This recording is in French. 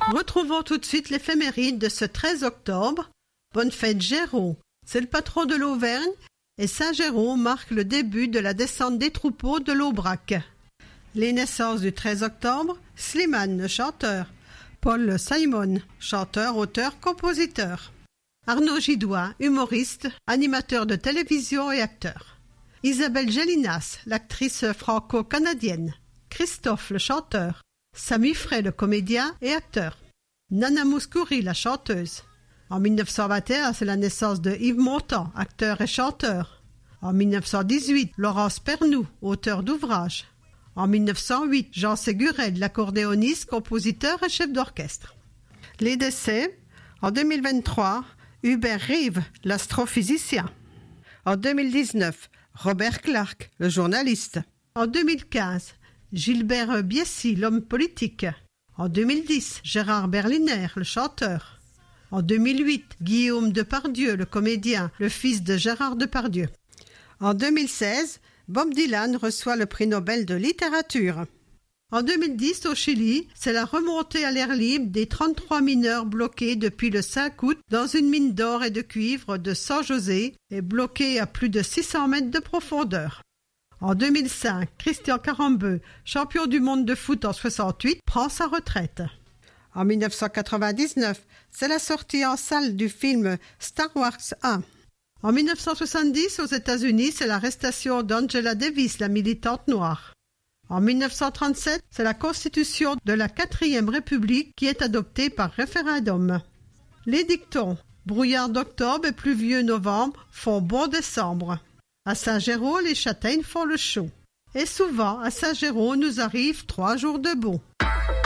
Retrouvons tout de suite l'éphéméride de ce 13 octobre. Bonne fête Géraud, c'est le patron de l'Auvergne et Saint-Géraud marque le début de la descente des troupeaux de l'Aubrac. Les naissances du 13 octobre, Slimane, le chanteur, Paul Simon, chanteur, auteur, compositeur, Arnaud Gidois, humoriste, animateur de télévision et acteur, Isabelle Gélinas, l'actrice franco-canadienne, Christophe, le chanteur, Samy Frey, le comédien et acteur, Nana Mouskouri, la chanteuse. En 1921, c'est la naissance de Yves Montand, acteur et chanteur. En 1918, Laurence Pernoud, auteur d'ouvrages. En 1908, Jean Ségurel, l'accordéoniste, compositeur et chef d'orchestre. Les décès, en 2023, Hubert Reeves, l'astrophysicien. En 2019, Robert Clark, le journaliste. En 2015, Gilbert Biessy, l'homme politique. En 2010, Gérard Berliner, le chanteur. En 2008, Guillaume Depardieu, le comédien, le fils de Gérard Depardieu. En 2016, Bob Dylan reçoit le prix Nobel de littérature. En 2010, au Chili, c'est la remontée à l'air libre des 33 mineurs bloqués depuis le 5 août dans une mine d'or et de cuivre de San José et bloqués à plus de 600 mètres de profondeur. En 2005, Christian Carambeu, champion du monde de foot en 68, prend sa retraite. En 1999, c'est la sortie en salle du film Star Wars 1. En 1970, aux États-Unis, c'est l'arrestation d'Angela Davis, la militante noire. En 1937, c'est la constitution de la 4e République qui est adoptée par référendum. Les dictons « brouillard d'octobre et pluvieux novembre font bon décembre ». À Saint-Géraud, les châtaignes font le chaud. Et souvent, à Saint-Géraud, nous arrivent 3 jours de beau.